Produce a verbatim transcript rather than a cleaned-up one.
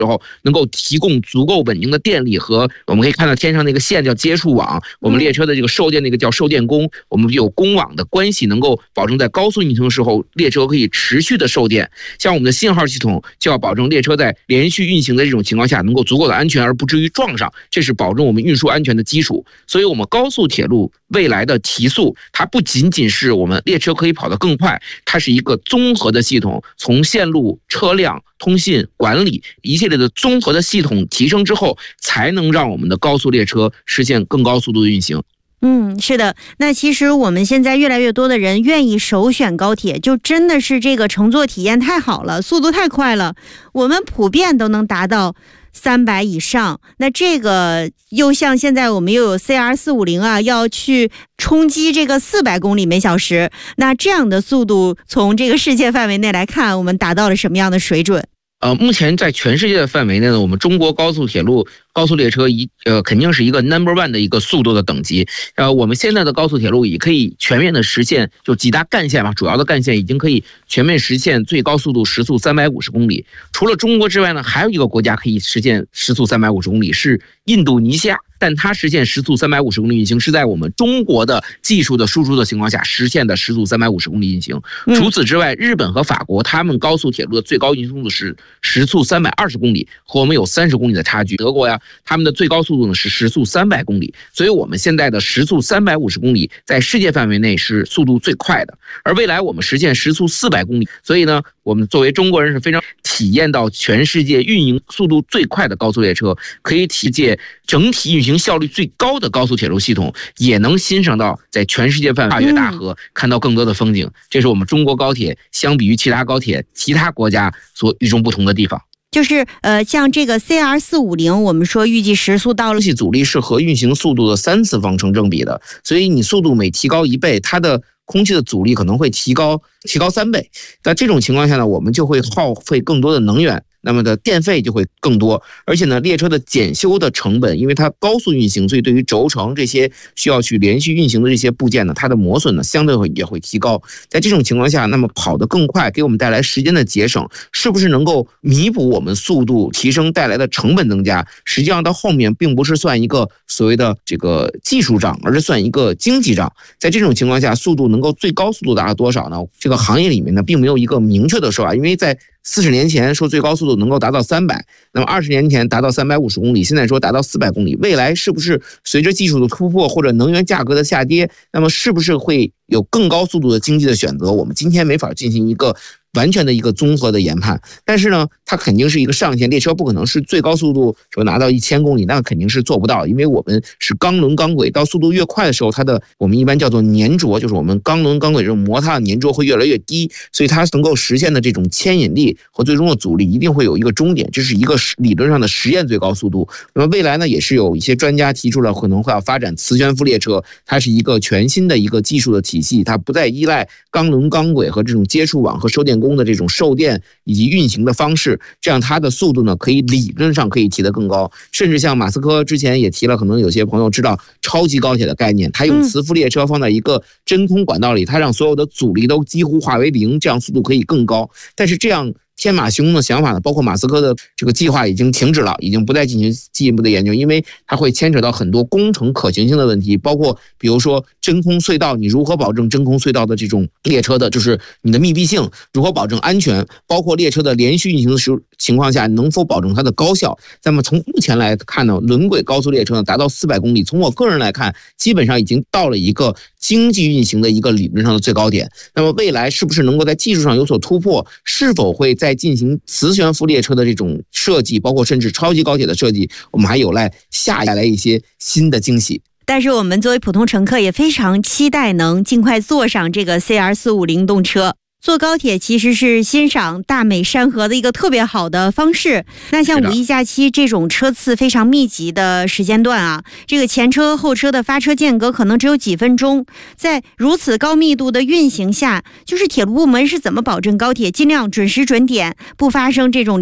时候能够提供足够稳定的电力，和我们可以看到天上那个线叫接触网，我们列车的这个售电那个叫售电工，我们有公网的关系，能够保证在高速运行的时候列车可以持续的售电。像我们的信号系统就要保证列车在连续运行的这种情况下能够足够的安全，而不至于撞上，这是保证我们运输安全的基础。所以我们高速铁路未来的提速，它不仅仅是我们列车可以跑得更快，它是一个综合的系统，从线路、车辆、通信、管理一系列的综合的系统提升之后，才能让我们的高速列车实现更高速度的运行。 嗯，是的。那其实我们现在越来越多的人愿意首选高铁，就真的是这个乘坐体验太好了，速度太快了，我们普遍都能达到三百以上。那这个又像现在我们又有 C R 四五零 啊，要去冲击这个四百公里每小时。那这样的速度从这个世界范围内来看，我们达到了什么样的水准？ 呃，目前在全世界的范围内呢，我们中国高速铁路、高速列车一呃肯定是一个 number one 的一个速度的等级。呃，我们现在的高速铁路也可以全面的实现，就几大干线嘛，主要的干线已经可以全面实现最高速度时速三百五十公里。除了中国之外呢，还有一个国家可以实现时速三百五十公里，是印度尼西亚。但它实现时速三百五十公里运行是在我们中国的技术的输出的情况下实现的时速三百五十公里运行。除此之外，日本和法国他们高速铁路的最高运行速度是时速三百二十公里，和我们有三十公里的差距。德国呀，他们的最高速度呢是时速三百公里，所以我们现在的时速三百五十公里在世界范围内是速度最快的。而未来我们实现时速四百公里，所以呢，我们作为中国人是非常体验到全世界运营速度最快的高速列车，可以体验整体运行效率最高的高速铁路系统，也能欣赏到在全世界范围跨越大河，看到更多的风景。这是我们中国高铁相比于其他高铁、其他国家所与众不同的地方。 就是呃，像这个 C R 四五零，我们说预计时速到了， 空气阻力是和运行速度的三次方成正比的，所以你速度每提高一倍，它的空气的阻力可能会提高提高三倍。在这种情况下呢，我们就会耗费更多的能源，那么的电费就会更多，而且呢，列车的检修的成本，因为它高速运行，所以对于轴承这些需要去连续运行的这些部件呢，它的磨损呢相对会也会提高。在这种情况下，那么跑得更快，给我们带来时间的节省，是不是能够弥补我们速度提升带来的成本增加？实际上到后面并不是算一个所谓的这个技术账，而是算一个经济账。在这种情况下，速度能够最高速度达到多少呢？这个行业里面呢，并没有一个明确的说法，因为在四十年前说最高速度能够达到三百，那么二十年前达到三百五十公里，现在说达到四百公里，未来是不是随着技术的突破或者能源价格的下跌，那么是不是会有更高速度的经济的选择？我们今天没法进行一个完全的一个综合的研判，但是呢，它肯定是一个上限，列车不可能是最高速度说拿到一千公里，那肯定是做不到，因为我们是钢轮钢轨，到速度越快的时候，它的我们一般叫做粘着，就是我们钢轮钢轨这种摩擦的粘着会越来越低，所以它能够实现的这种牵引力和最终的阻力一定会有一个终点，这是一个理论上的实验最高速度。那么未来呢，也是有一些专家提出了可能会要发展磁悬浮列车，它是一个全新的一个技术的体系，它不再依赖钢轮钢轨和这种接触网和收电工的这种售电以及运行的方式，这样它的速度呢可以理论上可以提得更高。甚至像马斯克之前也提了，可能有些朋友知道超级高铁的概念，他用磁浮列车放在一个真空管道里，他让所有的阻力都几乎化为零，这样速度可以更高。但是这样天马行空的想法呢，包括马斯克的这个计划已经停止了，已经不再进行进一步的研究，因为它会牵扯到很多工程可行性的问题，包括比如说真空隧道，你如何保证真空隧道的这种列车的就是你的密闭性，如何保证安全，包括列车的连续运行的时情况下能否保证它的高效。那么从目前来看呢，轮轨高速列车呢达到四百公里，从我个人来看，基本上已经到了一个经济运行的一个理论上的最高点。那么未来是不是能够在技术上有所突破，是否会在进行磁悬浮列车的这种设计，包括甚至超级高铁的设计，我们还有赖下带来一些新的惊喜。 但是我们作为普通乘客也非常期待能尽快坐上这个 C R 四五零 动车。坐高铁其实是欣赏大美山河的一个特别好的方式。那像五一假期这种车次非常密集的时间段啊，这个前车后车的发车间隔可能只有几分钟，在如此高密度的运行下，就是铁路部门是怎么保证高铁尽量准时准点，不发生这种